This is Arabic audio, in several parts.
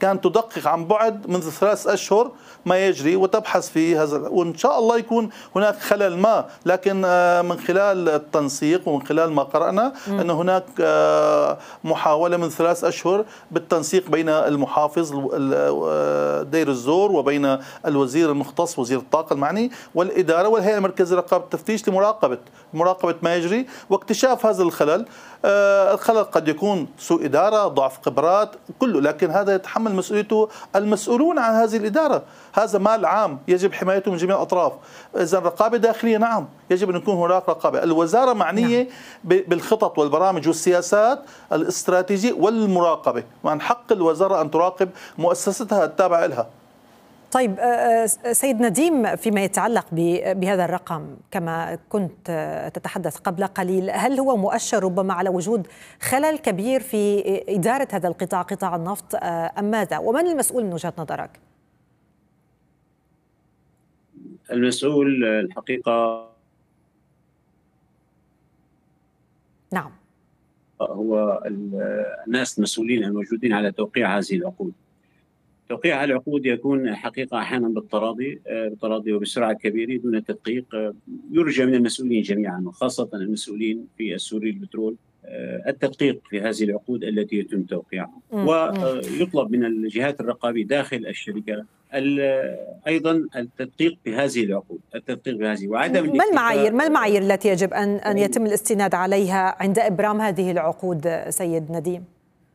كانت تدقق عن بعد منذ 3 أشهر ما يجري وتبحث في هذا، وإن شاء الله يكون هناك خلل ما، لكن من خلال التنسيق ومن خلال ما قرأنا أن هناك محاولة من 3 أشهر بالتنسيق بين المحافظ دير الزور وبين الوزير المختص وزير الطاقة المعني والإدارة والهيئة المركزية لرقابة التفتيش لمراقبة ما يجري واكتشاف هذا الخلل. الخلل قد يكون سوء إدارة، ضعف خبرات، كله، لكن هذا يتحمل مسؤوليته المسؤولون عن هذه الإدارة. هذا مال عام يجب حمايته من جميع الأطراف. إذا رقابة داخلية، نعم يجب أن يكون هناك رقابة. الوزارة معنية بالخطط والبرامج والسياسات الاستراتيجية والمراقبة، وعن حق الوزارة أن تراقب مؤسستها التابعة لها. طيب سيد نديم، فيما يتعلق بهذا الرقم كما كنت تتحدث قبل قليل، هل هو مؤشر ربما على وجود خلل كبير في إدارة هذا القطاع، قطاع النفط، أم ماذا؟ ومن المسؤول من وجهة نظرك؟ المسؤول الحقيقة نعم هو الناس المسؤولين الموجودين على توقيع هذه العقود. توقيع العقود يكون حقيقة أحيانا بالتراضي وبسرعة كبيرة دون تدقيق. يرجى من المسؤولين جميعا وخاصة المسؤولين في السوري البترول التدقيق في هذه العقود التي يتم توقيعها، ويطلب من الجهات الرقابية داخل الشركة أيضا التدقيق بهذه العقود، التدقيق بهذه وعدم ما المعايير التي يجب أن يتم الاستناد عليها عند إبرام هذه العقود سيد نديم؟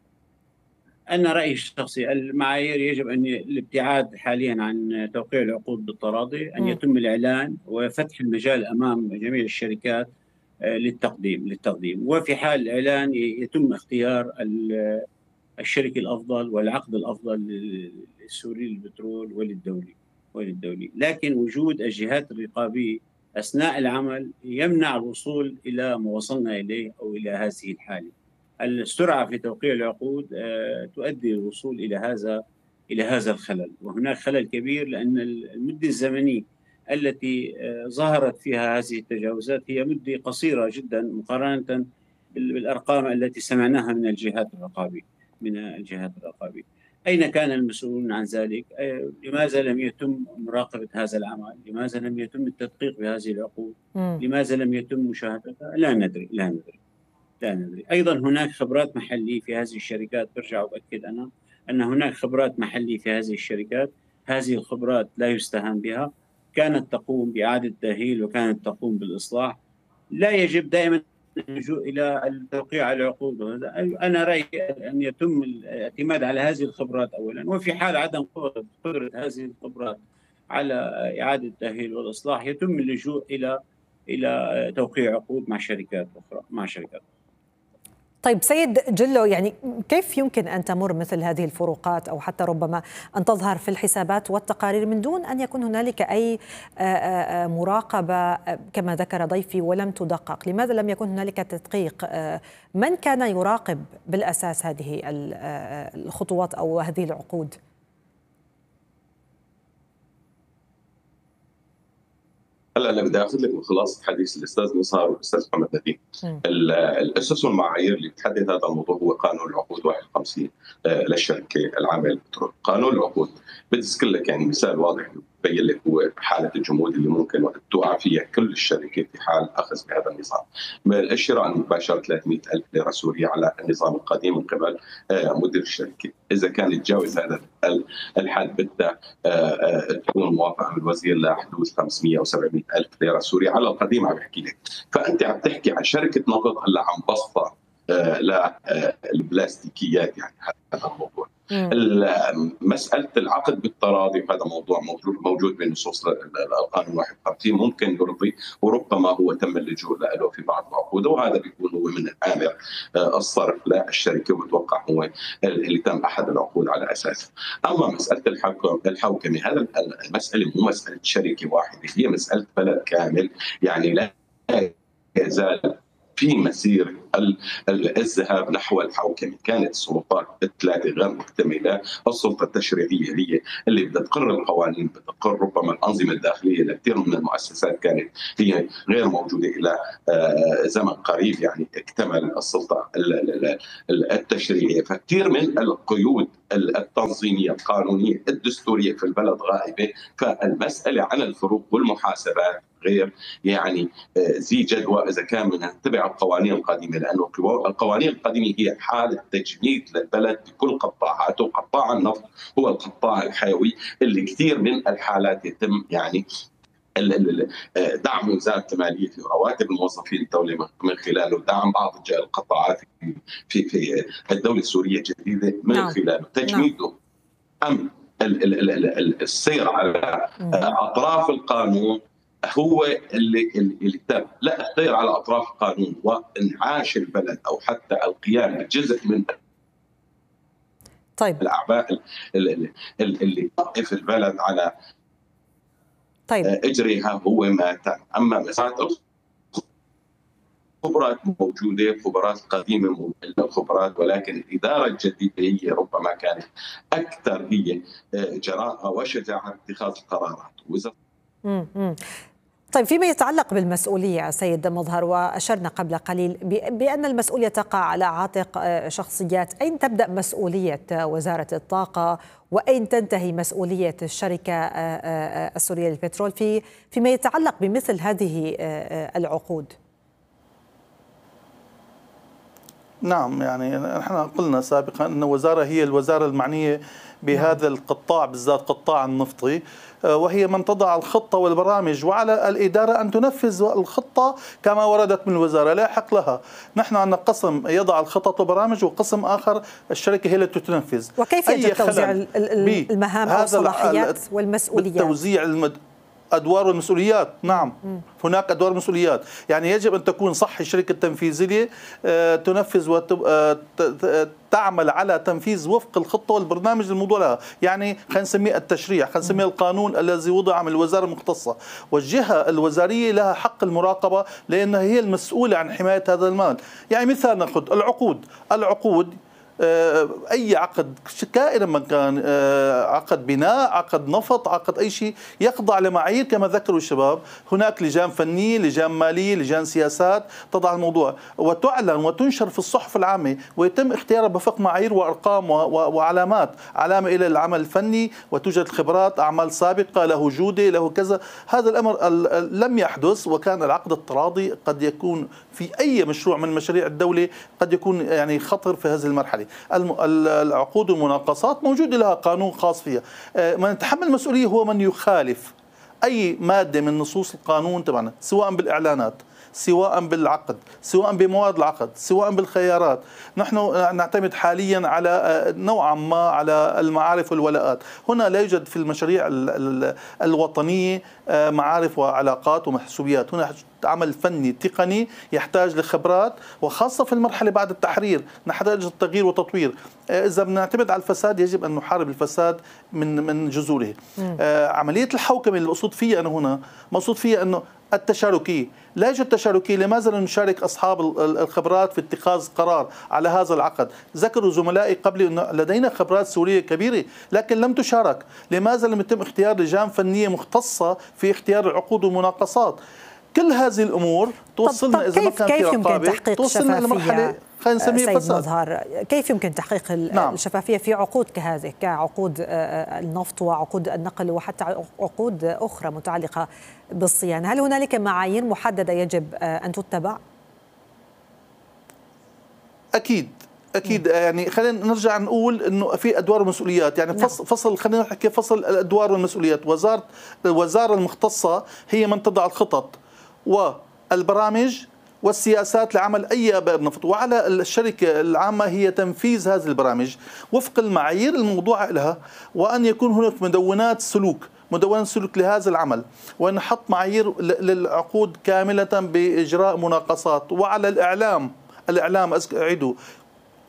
أنا رأيي الشخصي المعايير يجب أن الابتعاد حاليا عن توقيع العقود بالتراضي، أن يتم الإعلان وفتح المجال أمام جميع الشركات للتقديم، وفي حال الإعلان يتم اختيار الشركة الأفضل والعقد الأفضل للسوري للبترول وللدولي. لكن وجود الجهات الرقابية أثناء العمل يمنع الوصول إلى ما وصلنا إليه أو إلى هذه الحالة. السرعة في توقيع العقود تؤدي للوصول إلى هذا الخلل، وهناك خلل كبير لأن المدة الزمنية التي ظهرت فيها هذه التجاوزات هي مدة قصيرة جدا مقارنة بالأرقام التي سمعناها من الجهات الرقابية. أين كان المسؤولون عن ذلك؟ لماذا لم يتم مراقبة هذا العمل؟ لماذا لم يتم التدقيق بهذه العقود؟ لماذا لم يتم مشاهدتها؟ لا ندري. أيضا هناك خبرات محلية في هذه الشركات. برجع وأكد أنا أن هناك خبرات محلية في هذه الشركات، هذه الخبرات لا يستهان بها، كانت تقوم بإعادة تأهيل وكانت تقوم بالإصلاح. لا يجب دائما اللجوء إلى توقيع العقود. أنا رأيي أن يتم الاعتماد على هذه الخبرات أولا، وفي حال عدم قدرة هذه الخبرات على إعادة التأهيل والإصلاح يتم اللجوء إلى توقيع عقود مع شركات أخرى. طيب سيد جلو، يعني كيف يمكن أن تمر مثل هذه الفروقات أو حتى ربما أن تظهر في الحسابات والتقارير من دون أن يكون هنالك أي مراقبة كما ذكر ضيفي ولم تدقق؟ لماذا لم يكن هنالك تدقيق؟ من كان يراقب بالأساس هذه الخطوات أو هذه العقود؟ هلا انا بدي اخذ لك من خلاصه حديث الاستاذ نصار والاستاذ محمد نديم. الاسس والمعايير اللي بتحدد هذا الموضوع هو قانون العقود 51 للشركه العامه للبترول. قانون العقود بذكر لك يعني مثال واضح بين لك هو حاله الجمود اللي ممكن توقع فيها كل الشركات في حال اخذ بهذا النظام. من الشراء المباشر 300,000 ليره سوريه على النظام القديم من قبل مدير الشركه. اذا كان يتجاوز هذا الحد بدها تكون موافقه من الوزير لحدود 500 او 700,000 ليره سوريه على القديم. عم بحكي لك، فانت عم تحكي عن شركه نفط هلا عم بسطها للبلاستيكيات. يعني هذا الموضوع مسألة العقد بالتراضي، وهذا موضوع موجود بنصوص القانون 51 ممكن يرضي، وربما هو تم اللجوء له في بعض العقود، وهذا بيكون هو من الآمر الصرف للشركة، وبتوقع هو اللي تم أحد العقود على أساسه. أما مسألة الحوكمة، هذا المسألة مو مسألة شركة واحدة، هي مسألة بلد كامل. يعني لا يزال في مسير الذهاب نحو الحوكمه. كانت السلطات الثلاثه غير مكتمله، السلطه التشريعيه هي اللي بدها تقر القوانين، بدها تقر ربما الانظمه الداخليه لكثير من المؤسسات كانت هي غير موجوده الى زمن قريب، يعني اكتمل السلطه التشريعيه، فكثير من القيود التنظيميه القانونيه الدستوريه في البلد غائبه. فالمساله عن الفروق والمحاسبات غير يعني ذي جدوى اذا كان بدنا نتبع القوانين القديمه، لانه القوانين القديمه هي حاله تجميد للبلد بكل قطاعاته. قطاع النفط هو القطاع الحيوي اللي كثير من الحالات يتم يعني دعم وزاره الماليه في رواتب الموظفين الدوله من خلاله، دعم بعض القطاعات في الدوله السوريه الجديده من خلاله، تجميده ام السير على اطراف القانون هو اللي تم، لا السير على اطراف القانون وانعاش البلد او حتى القيام بجزء من الاعباء اللي توقف البلد على اجريها هو ما تم. اما مساله الخبرات موجوده، خبرات قديمه الخبرات، ولكن الاداره الجديده هي ربما كانت اكثر هي جراءه وشجاعه اتخاذ القرارات. طيب، فيما يتعلق بالمسؤولية سيد مظهر، وأشرنا قبل قليل بأن المسؤولية تقع على عاتق شخصيات، أين تبدأ مسؤولية وزارة الطاقة وأين تنتهي مسؤولية الشركة السورية للبترول فيما يتعلق بمثل هذه العقود؟ نعم، يعني نحن قلنا سابقا أن الوزارة هي الوزارة المعنية بهذا القطاع بالذات، قطاع النفطي، وهي من تضع الخطة والبرامج، وعلى الإدارة أن تنفذ الخطة كما وردت من الوزارة، لا حق لها. نحن عندنا قسم يضع الخطط والبرامج وقسم آخر الشركة هي التي تنفذ. وكيف يجب توزيع المهام والصلاحيات والمسؤوليات؟ توزيع أدوار والمسؤوليات. نعم، هناك أدوار ومسؤوليات، يعني يجب أن تكون صح الشركة التنفيذية تنفذ وتعمل على تنفيذ وفق الخطة والبرنامج الموضوع لها. يعني خلينا نسميه التشريع، خلينا نسميه القانون الذي وضع من الوزارة المختصة، والجهة الوزارية لها حق المراقبة لأنها هي المسؤولة عن حماية هذا المال. يعني مثال نأخذ العقود أي عقد كائنا من كان، عقد بناء، عقد نفط، عقد أي شيء، يخضع لمعايير كما ذكروا الشباب. هناك لجان فنية، لجان مالية، لجان سياسات تضع الموضوع وتعلن وتنشر في الصحف العامة، ويتم اختيارها بوفق معايير وأرقام وعلامات، علامة إلى العمل الفني وتوجد خبرات أعمال سابقة، له جودة، له كذا. هذا الأمر لم يحدث، وكان العقد التراضي قد يكون في أي مشروع من مشاريع الدولة قد يكون يعني خطر في هذه المرحلة. العقود والمناقصات موجود لها قانون خاص فيها. من يتحمل المسؤولية هو من يخالف أي مادة من نصوص القانون تبعنا، سواء بالإعلانات، سواء بالعقد، سواء بمواد العقد، سواء بالخيارات. نحن نعتمد حاليا على نوعا ما على المعارف والولاءات. هنا لا يوجد في المشاريع الوطنية معارف وعلاقات ومحسوبيات، هنا عمل فني تقني يحتاج لخبرات، وخاصة في المرحلة بعد التحرير نحتاج التغيير والتطوير. إذا بنعتمد على الفساد يجب أن نحارب الفساد من جذوره. عملية الحوكمة اللي مقصود فيها أنا هنا، مقصود فيها أنه التشاركية، لا يوجد تشاركية. لماذا لا نشارك أصحاب الخبرات في اتخاذ قرار على هذا العقد؟ ذكروا زملائي قبل أن لدينا خبرات سورية كبيرة لكن لم تشارك. لماذا لم يتم اختيار لجان فنية مختصة في اختيار العقود والمناقصات؟ كل هذه الأمور توصلنا إذا ما كان في رقابة توصلنا لمرحلة خلينا نسميه فساد. مظهر، كيف يمكن تحقيق الشفافية في عقود كهذه، كعقود النفط وعقود النقل وحتى عقود أخرى متعلقة بالصيانة؟ هل هنالك معايير محددة يجب أن تتبع؟ أكيد يعني خلينا نرجع نقول انه في ادوار ومسؤوليات، يعني فصل خلينا نحكي فصل الادوار والمسؤوليات. الوزاره المختصه هي من تضع الخطط والبرامج والسياسات لعمل أي آبار نفط، وعلى الشركة العامة هي تنفيذ هذه البرامج وفق المعايير الموضوعة لها، وأن يكون هناك مدونات سلوك لهذا العمل، وأن نحط معايير للعقود كاملة بإجراء مناقصات. وعلى الإعلام أعيدوا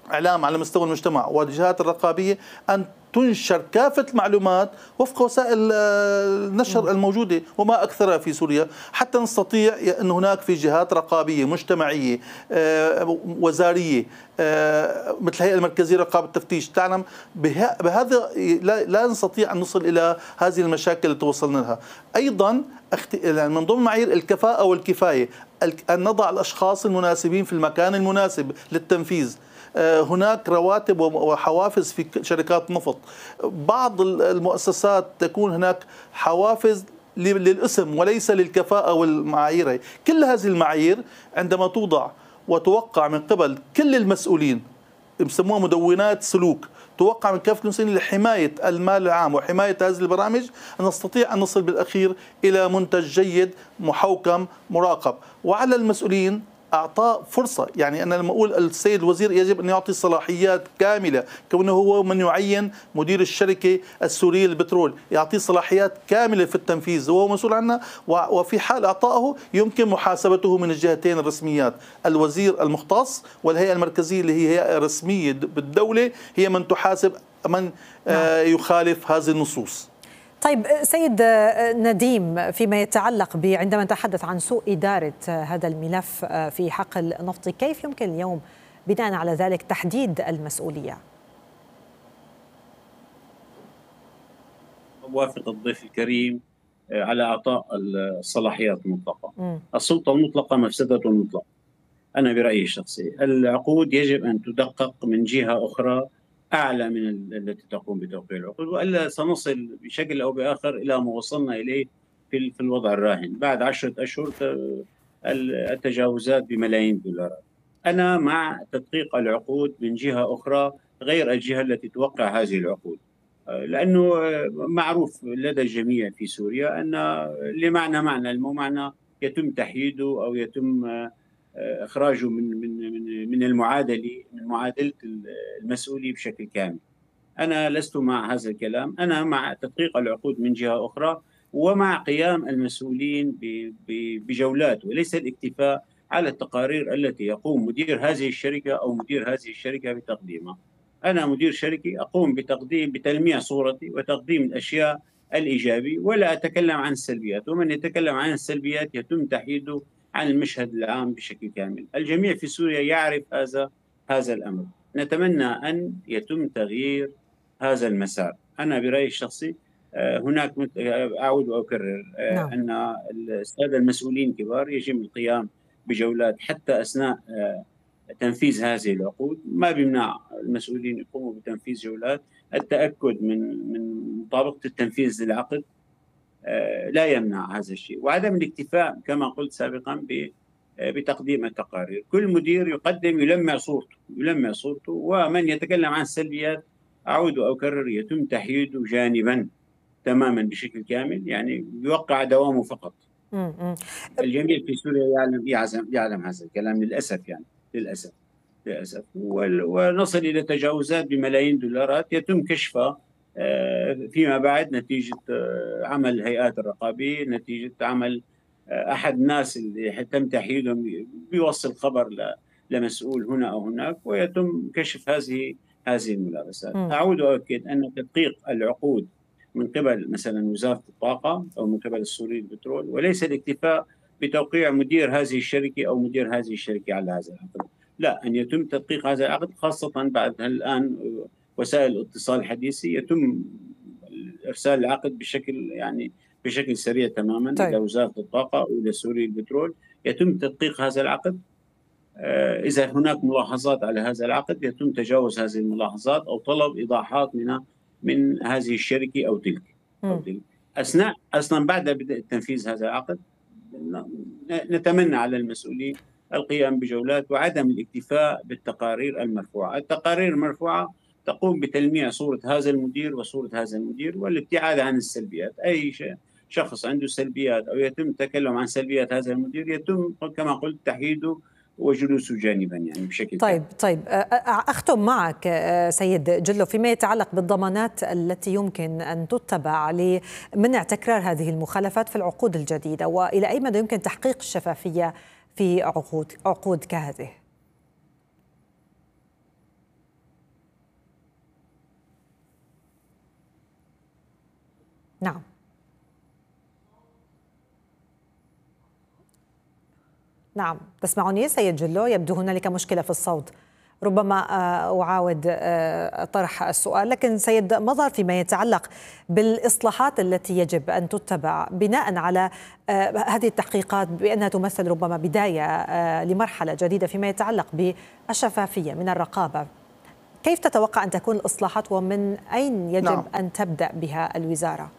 إعلام على مستوى المجتمع والجهات الرقابية أن تنشر كافة المعلومات وفق وسائل النشر الموجودة وما أكثرها في سوريا، حتى نستطيع أن هناك في جهات رقابية مجتمعية وزارية مثل الهيئة المركزية لرقابة التفتيش تعلم بهذا لا نستطيع أن نصل إلى هذه المشاكل اللي توصلنا لها. أيضا من ضمن معايير الكفاءة والكفاية أن نضع الأشخاص المناسبين في المكان المناسب للتنفيذ. هناك رواتب وحوافز في شركات نفط، بعض المؤسسات تكون هناك حوافز للاسم وليس للكفاءة والمعايير. كل هذه المعايير عندما توضع وتوقع من قبل كل المسؤولين يسموها مدونات سلوك، توقع من كافة المسؤولين لحماية المال العام وحماية هذه البرامج، نستطيع أن نصل بالأخير إلى منتج جيد محوكم مراقب. وعلى المسؤولين أعطاء فرصة، يعني أنا لما أقول السيد الوزير يجب أن يعطي صلاحيات كاملة كونه هو من يعين مدير الشركة السورية للبترول، يعطيه صلاحيات كاملة في التنفيذ وهو مسؤول عنها، وفي حال إعطائه يمكن محاسبته من الجهتين الرسميات، الوزير المختص والهيئة المركزية اللي هي هيئة رسمية بالدولة هي من تحاسب من يخالف هذه النصوص. طيب سيد نديم، فيما يتعلق عندما نتحدث عن سوء إدارة هذا الملف في حقل نفطي، كيف يمكن اليوم بناء على ذلك تحديد المسؤولية؟ أوافق الضيف الكريم على إعطاء الصلاحيات المطلقة. السلطة المطلقة مفسدة مطلقة. أنا برأيي الشخصي العقود يجب أن تدقق من جهة أخرى أعلى من التي تقوم بتوقيع العقود، وإلا سنصل بشكل أو بآخر إلى ما وصلنا إليه في الوضع الراهن بعد 10 أشهر التجاوزات بملايين الدولارات. أنا مع تدقيق العقود من جهة أخرى غير الجهة التي توقع هذه العقود، لأنه معروف لدى الجميع في سوريا أن معنى المعنى يتم تحييده أو يتم إخراجه من معادلة المسؤولية بشكل كامل. أنا لست مع هذا الكلام، أنا مع تدقيق العقود من جهة أخرى ومع قيام المسؤولين بجولات وليس الاكتفاء على التقارير التي يقوم مدير هذه الشركة أو مدير هذه الشركة بتقديمها. أنا مدير شركة أقوم بتلميع صورتي وتقديم الأشياء الإيجابي ولا أتكلم عن السلبيات، ومن يتكلم عن السلبيات يتم تحييده عن المشهد العام بشكل كامل. الجميع في سوريا يعرف هذا الأمر. نتمنى أن يتم تغيير هذا المسار. أنا برأيي الشخصي هناك أعود وأكرر أن السادة المسؤولين الكبار يجب القيام بجولات حتى أثناء تنفيذ هذه العقود. ما بيمنع المسؤولين يقوموا بتنفيذ جولات، التأكد من مطابقة التنفيذ للعقد لا يمنع هذا الشيء، وعدم الاكتفاء كما قلت سابقا بتقديم التقارير. كل مدير يقدم يلمع صورته، ومن يتكلم عن السلبيات أعود وأكرر يتم تحييده جانبا تماما بشكل كامل، يعني يوقع دوامه فقط. الجميع في سوريا يعلم هذا الكلام للأسف، يعني للأسف ونصل إلى تجاوزات بملايين الدولارات يتم كشفها فيما بعد نتيجة عمل الهيئات الرقابية، نتيجة عمل أحد الناس اللي تم تحييدهم بيوصل خبر لمسؤول هنا أو هناك ويتم كشف هذه الملابسات. أعود وأؤكد أن تدقيق العقود من قبل مثلا وزارة الطاقة أو من قبل السوري للبترول، وليس الاكتفاء بتوقيع مدير هذه الشركة أو مدير هذه الشركة على هذا العقد، لا، أن يتم تدقيق هذا العقد، خاصة بعد الآن وسائل الاتصال الحديثة يتم إرسال العقد بشكل سريع تماما. طيب. إلى وزارة الطاقة وإلى سوري للبترول يتم تدقيق هذا العقد. إذا هناك ملاحظات على هذا العقد يتم تجاوز هذه الملاحظات أو طلب إيضاحات من هذه الشركة أو تلك. أثناء بعد بدء تنفيذ هذا العقد نتمنى على المسؤولين القيام بجولات وعدم الاكتفاء بالتقارير المرفوعة. التقارير المرفوعة تقوم بتلميع صورة هذا المدير وصورة هذا المدير والابتعاد عن السلبيات. أي شخص عنده سلبيات أو يتم التكلم عن سلبيات هذا المدير يتم كما قلت تحييده وجلوسه جانبا، يعني بشكل طيب أختم معك سيد جلو فيما يتعلق بالضمانات التي يمكن أن تتبع لمنع تكرار هذه المخالفات في العقود الجديدة، وإلى أي مدى يمكن تحقيق الشفافية في عقود كهذه؟ نعم، تسمعني سيد جلو؟ يبدو هنالك مشكلة في الصوت، ربما أعاود طرح السؤال. لكن سيد مظهر، فيما يتعلق بالإصلاحات التي يجب أن تتبع بناء على هذه التحقيقات بأنها تمثل ربما بداية لمرحلة جديدة فيما يتعلق بالشفافية من الرقابة، كيف تتوقع أن تكون الإصلاحات ومن أين يجب أن تبدأ بها الوزارة؟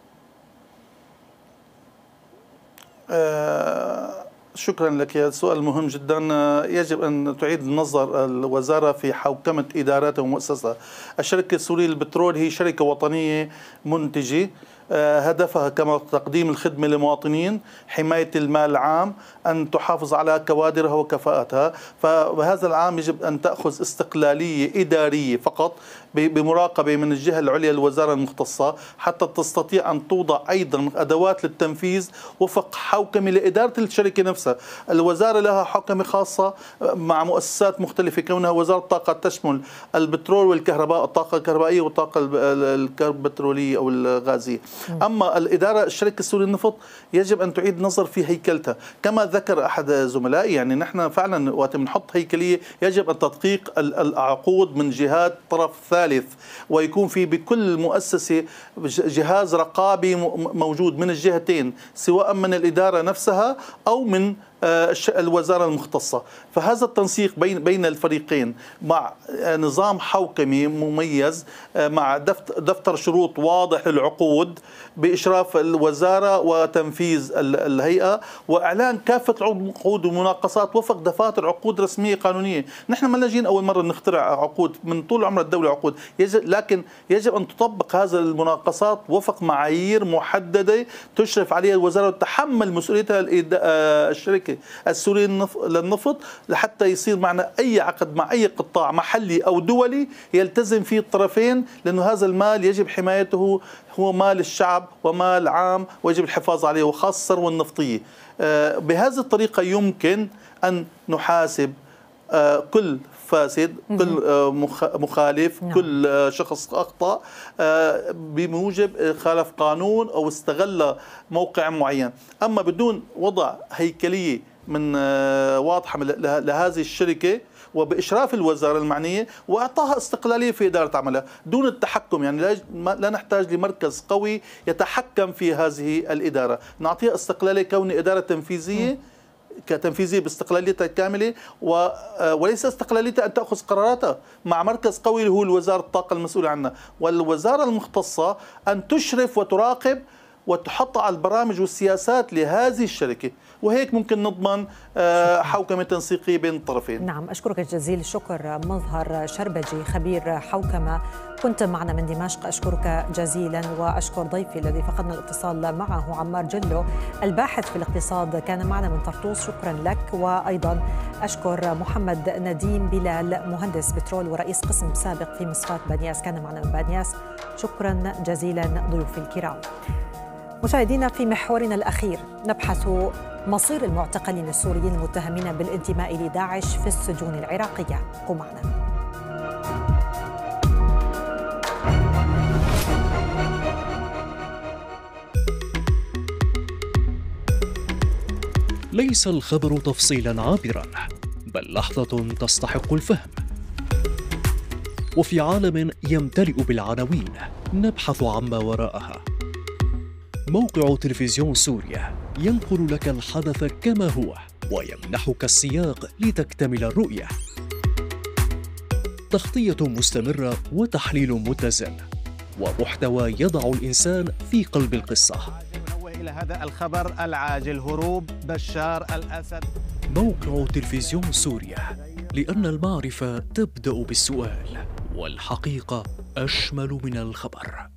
شكرا لك، هذا سؤال مهم جدا. يجب أن تعيد النظر الوزارة في حوكمة إداراتها ومؤسساتها. الشركة السورية للبترول هي شركة وطنية منتجة، هدفها كما تقديم الخدمة للمواطنين، حماية المال العام، أن تحافظ على كوادرها وكفاءتها. فهذا العام يجب أن تأخذ استقلالية إدارية فقط بمراقبة من الجهة العليا للوزارة المختصة، حتى تستطيع أن توضع أيضا أدوات للتنفيذ وفق حوكمة لإدارة الشركة نفسها. الوزارة لها حوكمة خاصة مع مؤسسات مختلفة، كونها وزارة الطاقة تشمل البترول والكهرباء، الطاقة الكهربائية والطاقة البترولية أو الغازية. أما الإدارة الشركة السورية للنفط يجب أن تعيد نظر في هيكلتها، كما ذكر أحد زملائي. يعني نحن فعلا وقت بنحط هيكلية يجب أن تدقيق العقود من جهات طرف ثالث، ويكون في بكل مؤسسة جهاز رقابي موجود من الجهتين، سواء من الإدارة نفسها أو من الوزارة المختصة. فهذا التنسيق بين الفريقين مع نظام حوكمي مميز، مع دفتر شروط واضح للعقود بإشراف الوزارة وتنفيذ الهيئة، وإعلان كافة العقود والمناقصات وفق دفاتر عقود رسمية قانونية. نحن ما نجين أول مرة نخترع عقود، من طول عمر الدولة عقود، لكن يجب أن تطبق هذه المناقصات وفق معايير محددة تشرف عليها الوزارة وتتحمل مسؤوليتها الشركة السورية للنفط، لحتى يصير معنا أي عقد مع أي قطاع محلي أو دولي يلتزم فيه الطرفين، لأنه هذا المال يجب حمايته، هو مال الشعب ومال عام ويجب الحفاظ عليه، وخاصة الثروة النفطية. بهذه الطريقة يمكن أن نحاسب كل فاسد، كل مخالف، كل شخص أخطأ بموجب خالف قانون أو استغل موقع معين. أما بدون وضع هيكلية من واضحة لهذه الشركة وبإشراف الوزارة المعنية وإعطاها استقلالية في إدارة عملها دون التحكم، يعني لا نحتاج لمركز قوي يتحكم في هذه الإدارة، نعطيها استقلالية كون إدارة تنفيذية كتنفيذية باستقلاليتها الكاملة، وليس استقلاليتها أن تأخذ قراراتها مع مركز قوي اللي هو الوزارة الطاقة المسؤولة عنها، والوزارة المختصة أن تشرف وتراقب وتحط على البرامج والسياسات لهذه الشركة، وهيك ممكن نضمن حوكمة تنسيقية بين الطرفين. نعم، أشكرك جزيل الشكر مظهر شربجي، خبير حوكمة، كنت معنا من دمشق. أشكرك جزيلا، وأشكر ضيفي الذي فقدنا الاتصال معه عمار جلو الباحث في الاقتصاد، كان معنا من طرطوس، شكرا لك. وأيضا أشكر محمد نديم بلال، مهندس بترول ورئيس قسم سابق في مصفاة بانياس، كان معنا من بانياس، شكرا جزيلا ضيوفي الكرام. مشاهدينا، في محورنا الأخير نبحث مصير المعتقلين السوريين المتهمين بالانتماء لداعش في السجون العراقية. قم معنا. ليس الخبر تفصيلا عابرا، بل لحظة تستحق الفهم. وفي عالم يمتلئ بالعناوين نبحث عما وراءها. موقع تلفزيون سوريا ينقل لك الحدث كما هو ويمنحك السياق لتكتمل الرؤية. تغطية مستمرة وتحليل متزن ومحتوى يضع الإنسان في قلب القصة. إلى هذا الخبر العاجل: هروب بشار الأسد. موقع تلفزيون سوريا، لأن المعرفة تبدأ بالسؤال، والحقيقة أشمل من الخبر.